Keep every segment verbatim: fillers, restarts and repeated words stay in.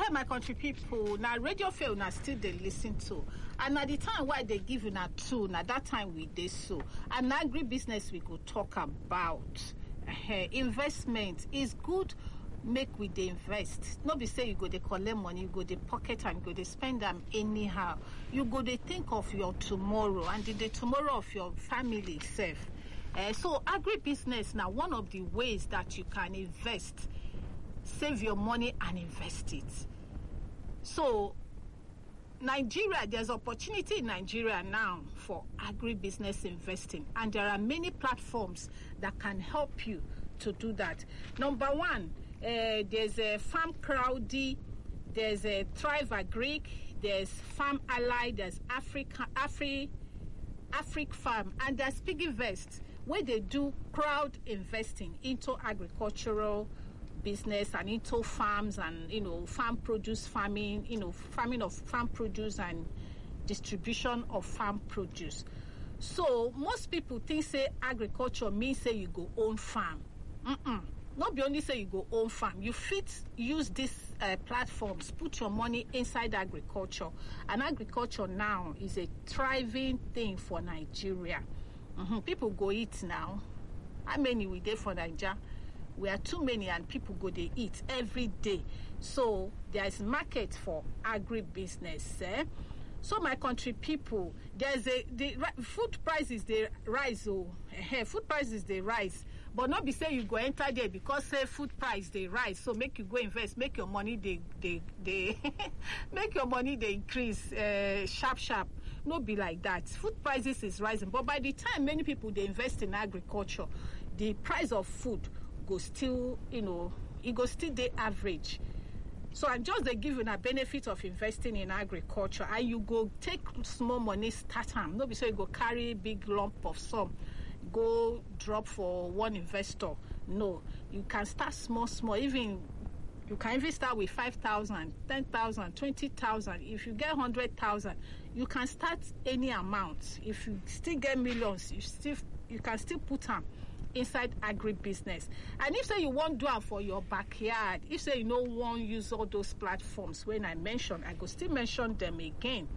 hey, my country people, now Radio Fair now still they listen to. And at the time why they give you now two, now that time we did so. And agribusiness we could talk about. Uh, investment is good. Make we dey invest. No be say you go dey collect money, you go dey pocket and you go dey spend them anyhow. You go dey think of your tomorrow and the, the tomorrow of your family itself. Uh, so agribusiness now one of the ways that you can invest, save your money and invest it. So Nigeria, there's opportunity in Nigeria now for agribusiness investing, and there are many platforms that can help you to do that. Number one, uh, there's a Farm Crowdy, there's a Thrive Agric, there's Farm Ally, there's Africa, Afri, Afric Farm, and there's Piggyvest, where they do crowd investing into agricultural business and into farms and, you know, farm produce farming, you know, farming of farm produce and distribution of farm produce. So most people think say agriculture means say you go own farm. Mm-mm. Not be only say you go own farm. You fit use these uh, platforms, put your money inside agriculture. And agriculture now is a thriving thing for Nigeria. Mm-hmm. People go eat now. How many we there for Nigeria? We are too many and people go they eat every day. So there is market for agribusiness. Eh? So my country people, there's a the food prices they rise. Oh, eh, food prices they rise. But not be say you go enter there because say food price they rise. So make you go invest, make your money they they they make your money they increase uh, sharp sharp. No be like that. Food prices is rising. But by the time many people they invest in agriculture, the price of food go still, you know, it go still the average. So I'm just they give you a benefit of investing in agriculture, and you go take small money, start them. No be so you go carry big lump of sum, go drop for one investor. No, you can start small, small. Even you can even start with five thousand, ten thousand, twenty thousand. If you get hundred thousand, you can start any amount. If you still get millions, you still you can still put them inside agribusiness. And if say you won't do it for your backyard, if say you don't want to use all those platforms when I mentioned, I go still mention them again.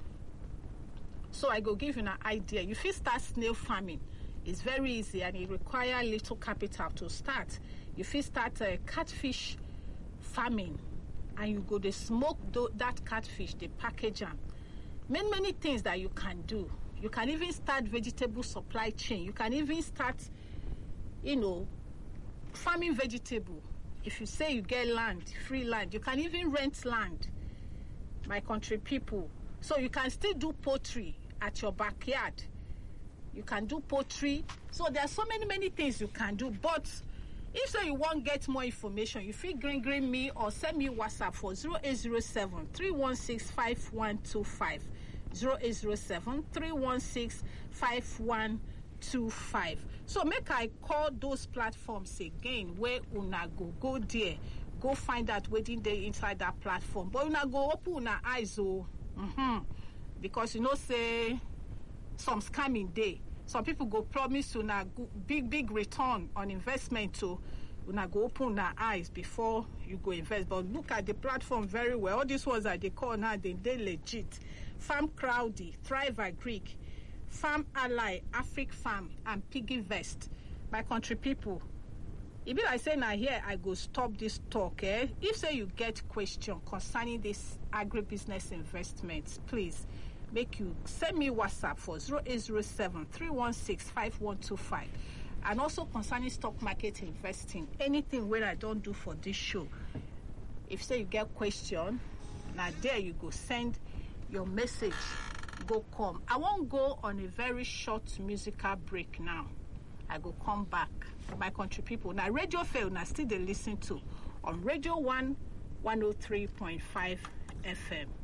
So I go give you an idea. You fit start snail farming. It's very easy and it requires little capital to start. You fit start a catfish farming and you go to smoke that catfish, they package them. Many, many things that you can do. You can even start vegetable supply chain. You can even start, you know, farming vegetable. If you say you get land, free land, you can even rent land, my country people. So you can still do poultry at your backyard. You can do poultry. So there are so many, many things you can do. But if so you want to get more information, you feel green green me or send me WhatsApp for zero eight zero seven, three one six, five one two five. zero eight zero seven, three one six, five one two five. So make I call those platforms again where una go go there, go find out waiting there inside that platform. But una go open una eyes oh, mm-hmm. Because you know say some scamming day. Some people go promise una big big return on investment to una go open una eyes before you go invest. But look at the platform very well. All these ones that they call now they they legit. Farm Crowdy, Thrive Agric, Farm Ally, Afric Farm, and Piggyvest. My country people, if be like say now here I go stop this talk. Eh? If say you get question concerning this agribusiness investments, please make you send me WhatsApp for zero eight zero seven, three one six, five one two five. And also concerning stock market investing, anything where I don't do for this show. If say you get question, now there you go send your message. Go come. I won't go on a very short musical break now. I go come back. My country people. Now Radio Fair, now still they listen to on Radio One, one oh three point five F M.